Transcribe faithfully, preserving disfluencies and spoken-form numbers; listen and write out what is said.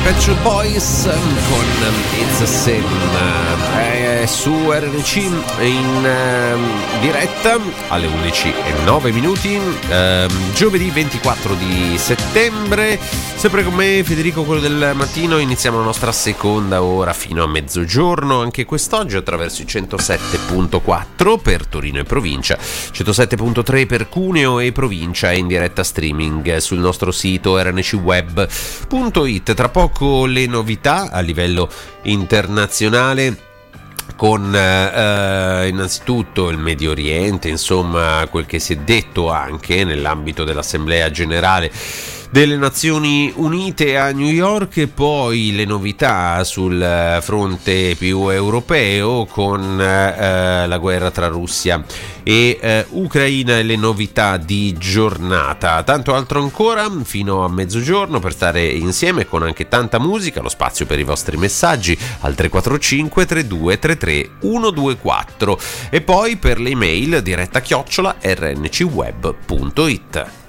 Pet Shop Boys con It's a Sin eh, su R N C in eh, diretta alle undici e nove minuti, eh, giovedì ventiquattro di settembre. Sempre con me Federico, quello del mattino. Iniziamo la nostra seconda ora fino a mezzogiorno, anche quest'oggi attraverso i centosette virgola quattro per Torino e provincia, centosette virgola tre per Cuneo e provincia, e in diretta streaming sul nostro sito r n c web punto i t. Tra poco le novità a livello internazionale, con eh, innanzitutto il Medio Oriente, insomma quel che si è detto anche nell'ambito dell'Assemblea Generale delle Nazioni Unite a New York, e poi le novità sul fronte più europeo con eh, la guerra tra Russia e eh, Ucraina e le novità di giornata. Tanto altro ancora fino a mezzogiorno per stare insieme, con anche tanta musica, lo spazio per i vostri messaggi al tre quattro cinque tre due tre tre uno due quattro, e poi per le email diretta chiocciola r n c web punto i t.